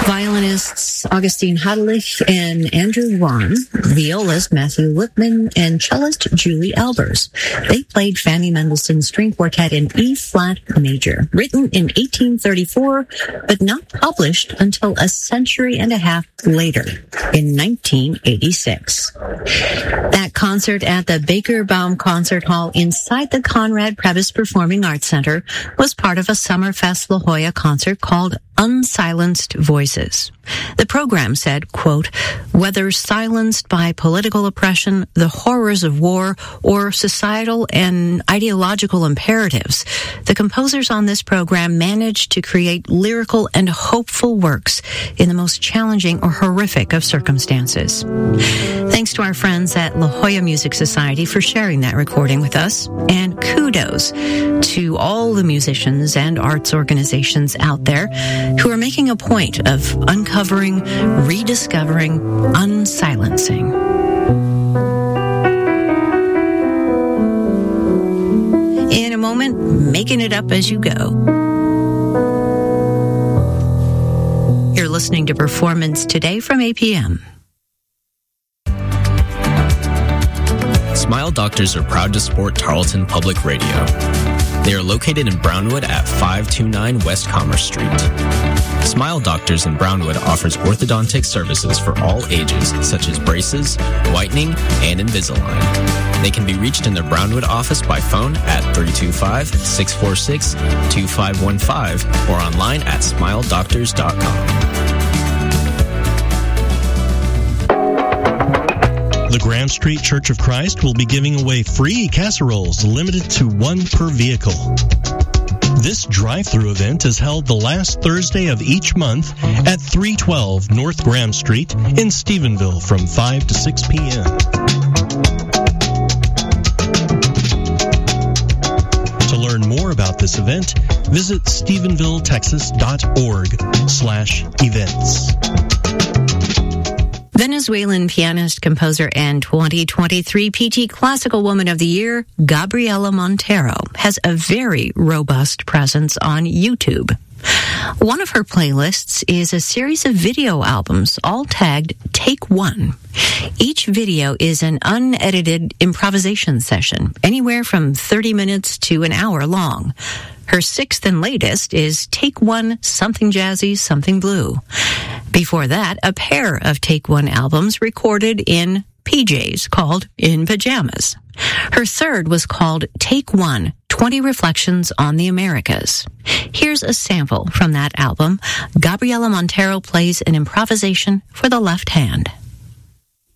Violinists Augustine Hadelich and Andrew Vaughn, violist Matthew Lipman, and cellist Julie Albers. They played Fanny Mendelssohn's String Quartet in E-flat major, written in 1834, but not published until a century and a half later, in 1986. That concert at the Baker Baum Concert Hall inside the Conrad Previs Performing Arts Center was part of a Summerfest La Jolla concert called Unsilenced Voices. The program said, quote, whether silenced by political oppression, the horrors of war, or societal and ideological imperatives, the composers on this program managed to create lyrical and hopeful works in the most challenging or horrific of circumstances. Thanks to our friends at La Jolla Music Society for sharing that recording with us, and kudos to all the musicians and arts organizations out there who are making a point of uncovering, rediscovering, unsilencing. In a moment, making it up as you go. You're listening to Performance Today from APM. Smile Doctors are proud to support Tarleton Public Radio. They are located in Brownwood at 529 West Commerce Street. Smile Doctors in Brownwood offers orthodontic services for all ages, such as braces, whitening, and Invisalign. They can be reached in their Brownwood office by phone at 325-646-2515 or online at smiledoctors.com. The Graham Street Church of Christ will be giving away free casseroles limited to one per vehicle. This drive-through event is held the last Thursday of each month at 312 North Graham Street in Stephenville from 5 to 6 p.m. To learn more about this event, visit stephenvilletexas.org/events. Venezuelan pianist, composer, and 2023 PT Classical Woman of the Year, Gabriela Montero, has a very robust presence on YouTube. One of her playlists is a series of video albums, all tagged Take One. Each video is an unedited improvisation session, anywhere from 30 minutes to an hour long. Her sixth and latest is Take One, Something Jazzy, Something Blue. Before that, a pair of Take One albums recorded in PJs called In Pajamas. Her third was called Take One, 20 Reflections on the Americas. Here's a sample from that album. Gabriela Montero plays an improvisation for the left hand.